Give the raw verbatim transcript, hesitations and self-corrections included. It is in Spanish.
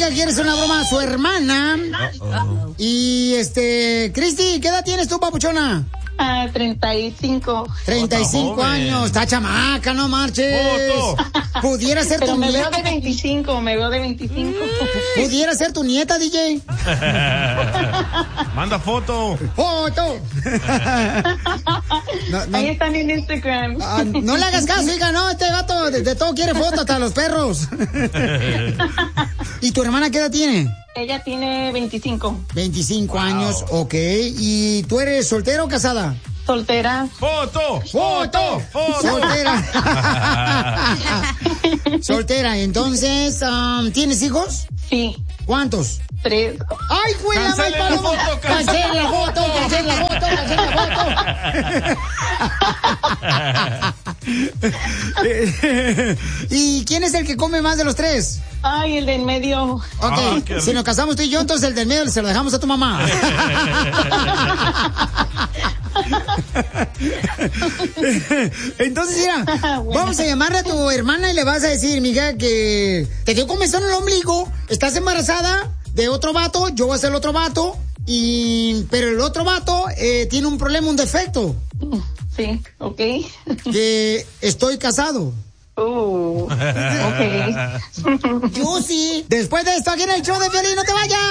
amiga quiere hacer una broma a su hermana. Uh-oh. Y este, Cristi, ¿qué edad tienes tú, papuchona? Ah, treinta y cinco. treinta y cinco años, está chamaca, no marches. Pudiera ser Pero tu me nieta. veo de veinticinco, me veo de veinticinco. Pudiera ser tu nieta, D J. Manda foto. Foto. No, no. Ahí están en Instagram. Ah, no le hagas caso, hija, no, este gato de, de todo quiere foto, hasta los perros. ¿Y tu hermana qué edad tiene? Ella tiene veinticinco. veinticinco wow. años, ok. ¿Y tú eres soltera o casada? Soltera. ¡Foto! ¡Foto! ¡Foto! Soltera. Soltera, entonces, um, ¿tienes hijos? Sí. ¿Cuántos? Tres. ¡Ay, güey, la mal paloma! ¡Cancela la foto! ¡Cancela la foto! ¡Cancela la foto! ¿Y quién es el que come más de los tres? Ay, el del medio. Ok, ah, si nos casamos tú y yo, entonces el del medio se lo dejamos a tu mamá. Entonces, mira, bueno. Vamos a llamarle a tu hermana y le vas a decir, mija, que te dio comezón en el ombligo, estás embarazada de otro vato, yo voy a ser el otro vato, y pero el otro vato eh, tiene un problema, un defecto. Sí, ok. Que estoy casado. Uh, ok. Yo sí. Después de esto, aquí en el show de Piolín, no te vayas.